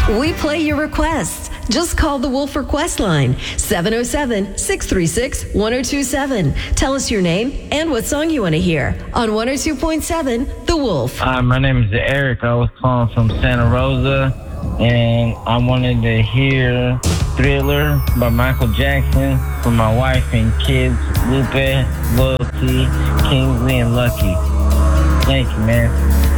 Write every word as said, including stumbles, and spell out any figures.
We play your requests. Just call the Wolf Request line, seven oh seven, six three six, one oh two seven. Tell us your name and what song you want to hear on one oh two point seven The Wolf. Hi, my name is Eric. I was calling from Santa Rosa, and I wanted to hear Thriller by Michael Jackson for my wife and kids, Lupe, Loyalty, Kingsley, and Lucky. Thank you, man.